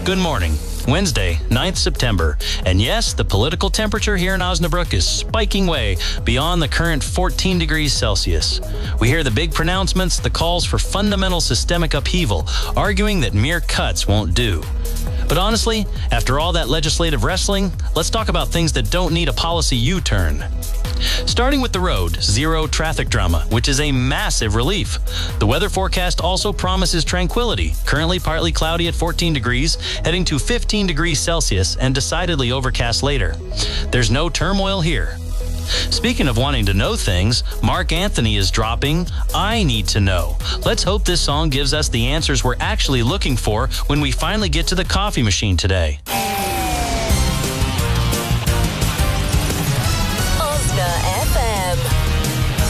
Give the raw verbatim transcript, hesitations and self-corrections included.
Good morning. Wednesday, ninth September. And yes, the political temperature here in Osnabrück is spiking way beyond the current fourteen degrees Celsius. We hear the big pronouncements, the calls for fundamental systemic upheaval, arguing that mere cuts won't do. But honestly, after all that legislative wrestling, let's talk about things that don't need a policy U-turn. Starting with the road, zero traffic drama, which is a massive relief. The weather forecast also promises tranquility, currently partly cloudy at fourteen degrees, heading to fifteen degrees Celsius and decidedly overcast later. There's no turmoil here. Speaking of wanting to know things, Mark Anthony is dropping I Need to Know. Let's hope this song gives us the answers we're actually looking for when we finally get to the coffee machine today.